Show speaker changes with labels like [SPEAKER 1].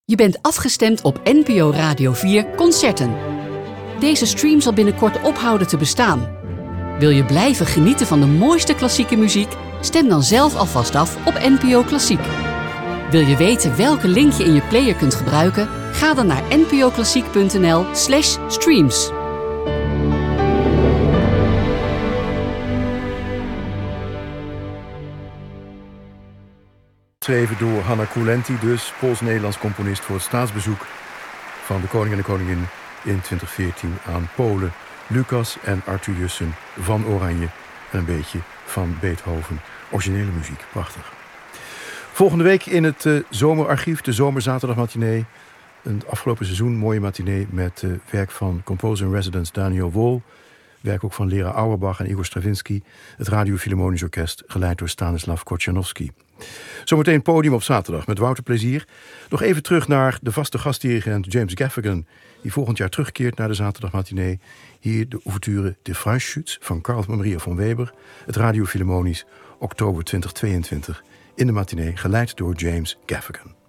[SPEAKER 1] Je bent afgestemd op NPO Radio 4 Concerten. Deze stream zal binnenkort ophouden te bestaan. Wil je blijven genieten van de mooiste klassieke muziek? Stem dan zelf alvast af op NPO Klassiek. Wil je weten welke link je in je player kunt gebruiken? Ga dan naar npoklassiek.nl/streams.
[SPEAKER 2] Geschreven door Hanna Koulenti, dus Pools-Nederlands componist voor het staatsbezoek van de koning en de koningin in 2014 aan Polen. Lucas en Arthur Jussen van Oranje en een beetje van Beethoven. Originele muziek, prachtig. Volgende week in het zomerarchief, de zomerzaterdagmatinee. Een afgelopen seizoen mooie matinee met werk van composer-in-residence Daniel Wohl. Werk ook van Lera Auerbach en Igor Stravinsky. Het Radio Philharmonisch Orkest, geleid door Stanislav Korchanovsky. Zometeen podium op zaterdag met Wouter Plezier. Nog even terug naar de vaste gastdirigent James Gaffigan, die volgend jaar terugkeert naar de zaterdagmatinee. Hier de ouverture De Freischütz van Carl Maria von Weber. Het Radio Philharmonisch, oktober 2022. In de matinee, geleid door James Gaffigan.